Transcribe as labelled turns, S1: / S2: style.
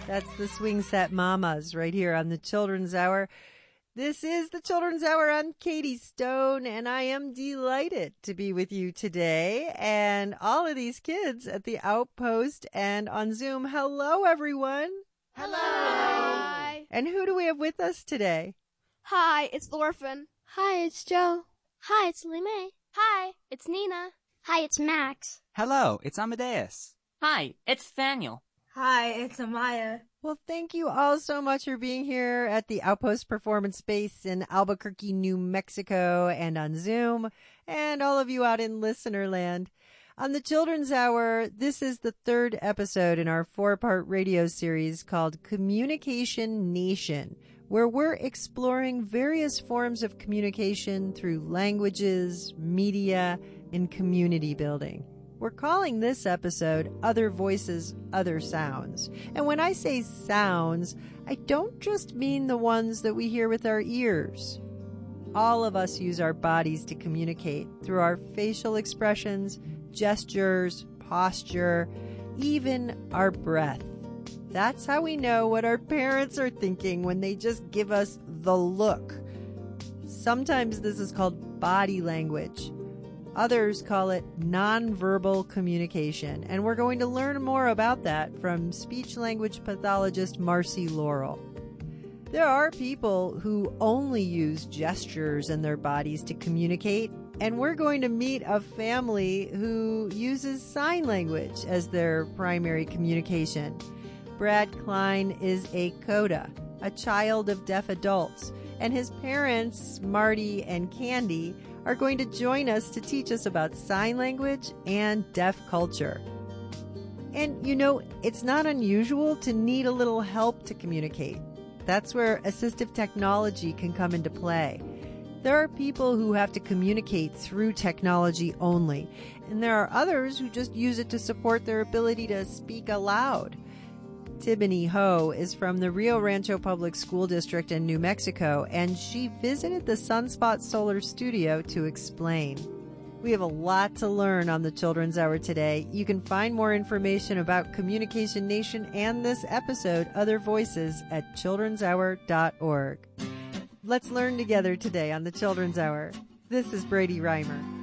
S1: That's the Swing Set Mamas right here on the Children's Hour. This is the Children's Hour. I'm Katie Stone, and I am delighted to be with you today. And all of these kids at the Outpost and on Zoom. Hello, everyone.
S2: Hello. Hi.
S1: And who do we have with us today?
S2: Hi, it's Thorfinn.
S3: Hi, it's Joe. Hi, it's Lee-May.
S4: Hi, it's Nina.
S3: Hi, it's Max.
S5: Hello, it's Amadeus.
S6: Hi, it's Daniel.
S7: Hi, it's Amaya.
S1: Well, thank you all so much for being here at the Outpost Performance Space in Albuquerque, New Mexico, and on Zoom, and all of you out in listener land. On the Children's Hour, this is the third episode in our 4-part radio series called Communication Nation, where we're exploring various forms of communication through languages, media, and community building. We're calling this episode Other Voices, Other Sounds. And when I say sounds, I don't just mean the ones that we hear with our ears. All of us use our bodies to communicate through our facial expressions, gestures, posture, even our breath. That's how we know what our parents are thinking when they just give us the look. Sometimes this is called body language. Others call it nonverbal communication, and we're going to learn more about that from speech-language pathologist Marcy Laurel. There are people who only use gestures in their bodies to communicate, and we're going to meet a family who uses sign language as their primary communication. Brad Klein is a CODA, a child of deaf adults, and his parents, Marty and Candy, are going to join us to teach us about sign language and deaf culture. And you know, it's not unusual to need a little help to communicate. That's where assistive technology can come into play. There are people who have to communicate through technology only, and there are others who just use it to support their ability to speak aloud. Tibony Ho is from the Rio Rancho Public School District in New Mexico, and she visited the Sunspot Solar Studio to explain. We have a lot to learn on the Children's Hour today. You can find more information about Communication Nation and this episode, Other Voices, at childrenshour.org. Let's learn together today on the Children's Hour. This is Brady Reimer.